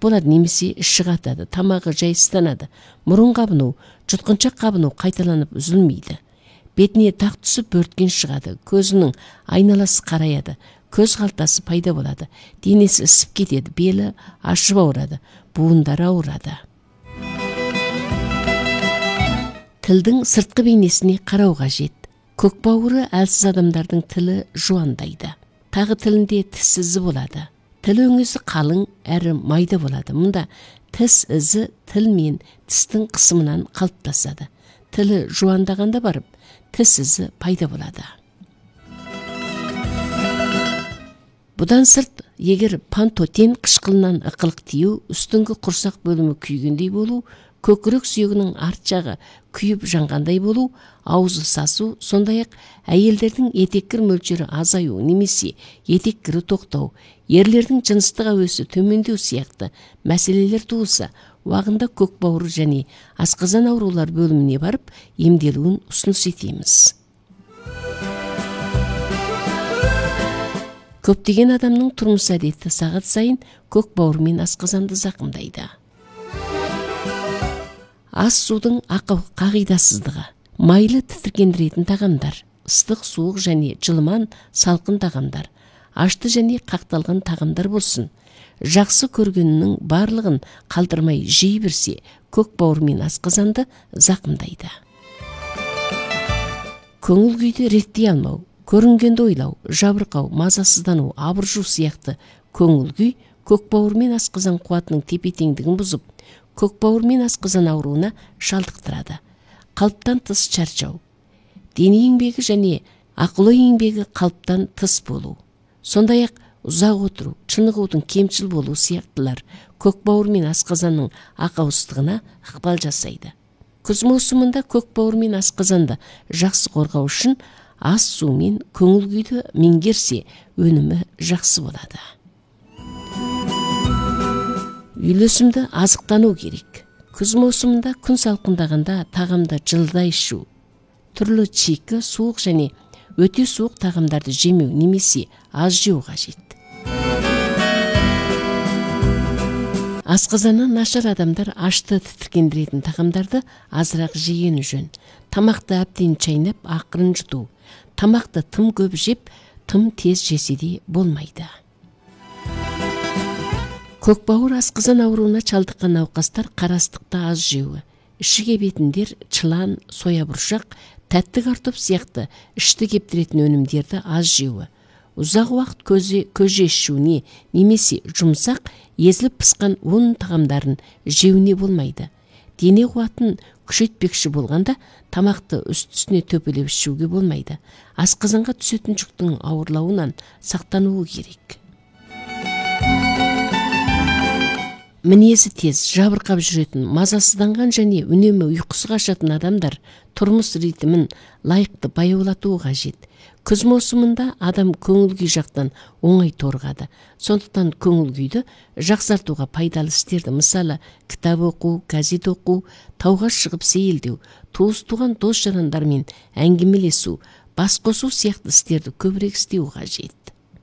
болады, немесе іші қатады, тамағы жайыстанады, мұрын қабыну, жұтқыншақ қабыну қайталанып үзілмейді. Бетіне тақ түсіп бөрткен шығады, көзінің айналасы қараяды, көз қалтасы пайда болады, денесі ісіп кетеді, белі ашып ауырады, буындары ауырады. Тілдің сыртқы бейнесіне қарау қажет. Көкбауыры әлсіз адамдардың тілі жуандайды. Тағы тілінде тіс ізі болады. Тіл өңесі қалың әрі майда болады. Мұнда тіс ізі тіл мен тістің қысымынан қалыптасады. Тілі жуандағанда барып, тіс ізі пайда болады. Бұдан сырт, егер пантотен қышқылынан ықылық тию, үстіңгі құрсақ бөлімі күйгендей болу, көкірек сүйегінің арт жағы күйіп жанғандай болу, аузы сасу, сондай-ақ әйелдердің етеккір мөлшері азаю немесе етеккірі тоқтау, ерлердің жыныстық әуесі төмендеу сияқты мәселелер туылса, уағында көкбауыр және асқазан аурулар бөліміне барып емделуін ұсыныс етеміз. Көптеген адамның тұрмыс әдеті сағат сайын көкбауыр мен асқазанды зақымдайды. Ас судың қағидасыздығы, майлы тітіркендіретін тағамдар, ыстық, суық және жылыман, салқын тағамдар, ашты және қақталған тағамдар болсын. Жақсы көргенінің барлығын қалдырмай жей берсе, көкбауыр мен асқазанды зақымдайды. Көңіл күйді реттей алмау, көрінгенді ойлау, жабырқау, мазасыздану, абыржу сияқты көңіл күй көкбауыр мен асқазан қуатының тепе-теңдігін бұзып, көкбауыр мен асқазан ауруына шалдықтырады. Қалыптан тыс шаршау, дене еңбегі және ақыл-ой еңбегі қалыптан тыс болу, сондай-ақ ұзақ отыру, шынығудың кемшіл болу сияқтылар көкбауыр мен асқазанның ақауыздығына ықпал жасайды. Күз маусымында көкбауыр мен асқазанды жақсы қорғау үшін ас су мен көңіл күйді меңгерсе, өнімі жақсы болады. Үйлесімді азықтану керек. Күз маусымында күн салқындағанда тағамда жылдай ішу, түрлі чикі, суық және өте суық тағамдарды жемеу немесе аз жеу қажет. Асқазаны нашар адамдар ашты тітіркендіретін тағамдарды азырақ жегені жөн. Тамақты әбден чайнап, ақырын жұту. Тамақты тым көп жеп, тым тез жесе де болмайды. Көкбауыр асқазан ауруына шалдыққан науқастар қарастықта аз жеуі. Іші кебетіндер чылан, соя бұршақ, тәтті картоп сияқты ішті кептіретін өнімдерді аз жеуі. Ұзақ уақыт көже ішуіне немесе жұмсақ, езіліп пысқан ұн тағамдарын жеуіне болмайды. Дене қуатын күшейтпекші болғанда тамақты үсті-үстіне төпелеп ішуге болмайды. Асқазанға түсетін жүктің ауырлауынан сақтануы керек. Мінезі тез, жабырқап жүретін, мазасызданған және үнемі ұйқысы қашатын адамдар тұрмыс ритмін лайықты баяулатуы қажет. Күз маусымында адам көңіл күй жақтан оңай торығады. Сондықтан көңіл күйді жақсартуға пайдалы істерді, мысалы, кітап оқу, газет оқу, тауға шығып сейілдеу, туыс-туған дос-жарандармен әңгімелесу, бас қосу сияқты істерді көбірек істеу қажет.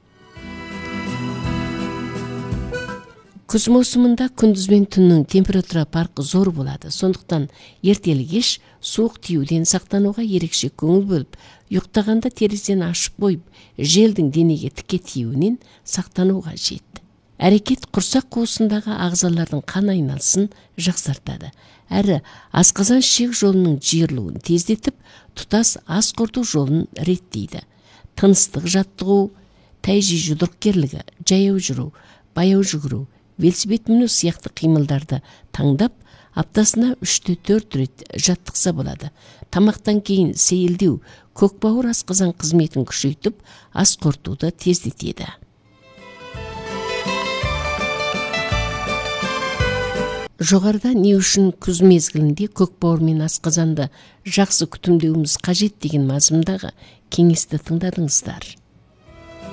Күз маусымында күндіз бен түннің температура парқы зор болады. Сондықтан ертелі-кеш суық тиюден сақтануға ерекше көңіл бөліп, ұйықтағанда терезені ашып қойып, желдің денеге тіке тиюінен сақтану қажет. Әрекет құрсақ қуысындағы ағзалардың қан айналысын жақсартады. Әрі асқазан ішек жолының жиырылуын тездетіп, тұтас ас қорыту жолын реттейді. Тыныстық жаттығу, тайжи жұдырықкерлігі, жаяу жүру, баяу жүгіру, велосипед міну сияқты қимылдарды таңдап, аптасына 3-4 рет жаттықса болады. Тамақтан кейін сейілдеу, көкбауыр асқазан қызметін күшейтіп, ас қорытуды тездетеді. Жоғарыда не үшін күз мезгілінде көкбауыр мен асқазанды жақсы күтімдеуіміз қажет деген мазмұндағы кеңесті тыңдадыңыздар.